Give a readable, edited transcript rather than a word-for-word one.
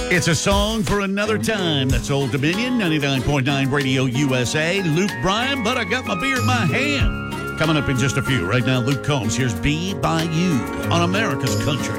It's a song for another time. That's Old Dominion, 99.9 Radio USA. Luke Bryan, but I got my beer in my hand. Coming up in just a few. Right now, Luke Combs. Here's Be By You on America's Country.